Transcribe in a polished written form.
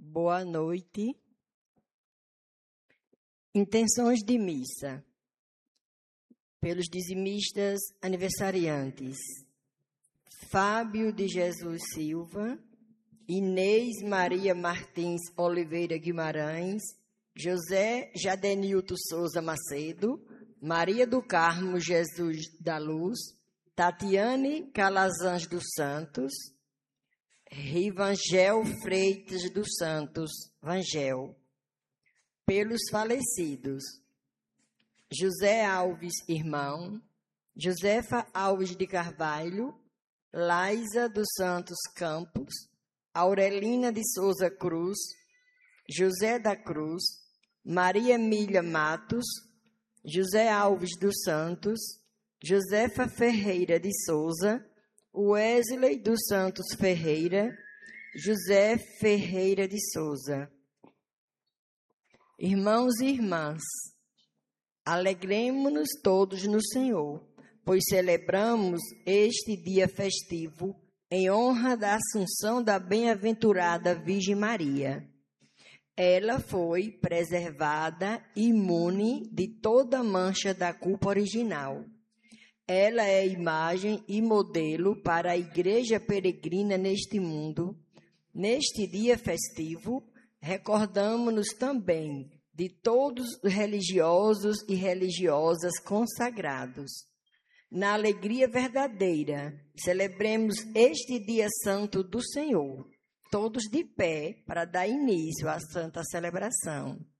Boa noite. Intenções de missa. Pelos dizimistas aniversariantes: Fábio de Jesus Silva, Inês Maria Martins Oliveira Guimarães, José Jadenilto Souza Macedo, Maria do Carmo Jesus da Luz, Tatiane Calazans dos Santos, Rivangel Freitas dos Santos, Vangel. Pelos falecidos: José Alves Irmão, Josefa Alves de Carvalho, Laísa dos Santos Campos, Aurelina de Souza Cruz, José da Cruz, Maria Emília Matos, José Alves dos Santos, Josefa Ferreira de Souza, Wesley dos Santos Ferreira, José Ferreira de Souza. Irmãos e irmãs, alegremo-nos todos no Senhor, pois celebramos este dia festivo em honra da Assunção da bem-aventurada Virgem Maria. Ela foi preservada imune de toda mancha da culpa original. Ela é imagem e modelo para a Igreja peregrina neste mundo. Neste dia festivo, recordamo-nos também de todos os religiosos e religiosas consagrados. Na alegria verdadeira, celebremos este dia santo do Senhor, todos de pé para dar início à santa celebração.